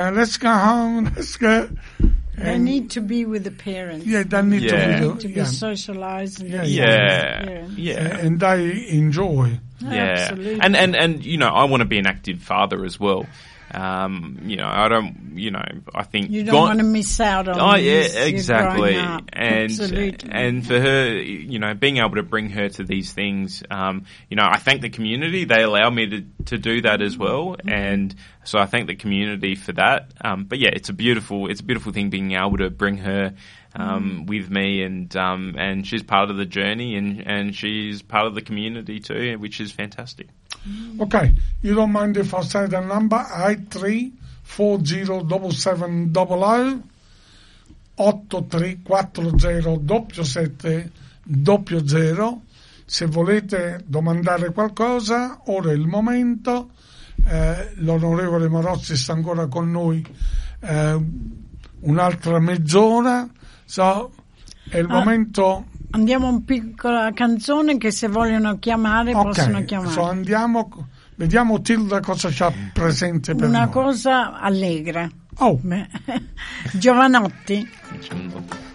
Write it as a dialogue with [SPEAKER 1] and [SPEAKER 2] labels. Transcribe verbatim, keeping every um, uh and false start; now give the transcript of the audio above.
[SPEAKER 1] Uh, let's go home. Let's go.
[SPEAKER 2] They
[SPEAKER 1] And-
[SPEAKER 2] need to be with the parents.
[SPEAKER 1] Yeah, they need
[SPEAKER 3] Yeah.
[SPEAKER 1] to
[SPEAKER 2] They
[SPEAKER 1] be,
[SPEAKER 2] need to be
[SPEAKER 1] yeah.
[SPEAKER 2] socialized. And
[SPEAKER 1] Yeah,
[SPEAKER 3] Yeah,
[SPEAKER 2] Yeah.
[SPEAKER 3] yeah.
[SPEAKER 1] and they enjoy.
[SPEAKER 3] Yeah,
[SPEAKER 2] Absolutely.
[SPEAKER 3] and and and you know, I want to be an active father as well. Um, you know, I don't. You know, I think
[SPEAKER 2] You don't
[SPEAKER 3] gone-
[SPEAKER 2] want to miss out on
[SPEAKER 3] Oh
[SPEAKER 2] this.
[SPEAKER 3] yeah,
[SPEAKER 2] You're
[SPEAKER 3] exactly.
[SPEAKER 2] growing up.
[SPEAKER 3] And
[SPEAKER 2] Absolutely.
[SPEAKER 3] and for her, you know, being able to bring her to these things, um, you know, I thank the community. They allow me to to do that as well, and so I thank the community for that. Um, but yeah, it's a beautiful, it's a beautiful thing being able to bring her um, with me, and um, and she's part of the journey, and and she's part of the community too, which is fantastic.
[SPEAKER 1] Okay, you don't mind if I say the number? eight three four zero seven seven zero zero otto tre quattro zero sette sette zero zero. Se volete domandare qualcosa, ora è il momento. Eh, l'onorevole Morozzi sta ancora con noi eh, un'altra mezz'ora. So, è il
[SPEAKER 2] Ah.
[SPEAKER 1] momento.
[SPEAKER 2] Andiamo a una piccola canzone che se vogliono chiamare possono
[SPEAKER 1] Ok,
[SPEAKER 2] chiamare.
[SPEAKER 1] so andiamo. Vediamo Tilda cosa c'ha presente per
[SPEAKER 2] Una
[SPEAKER 1] noi.
[SPEAKER 2] cosa allegra.
[SPEAKER 1] Oh.
[SPEAKER 2] Beh, Giovanotti.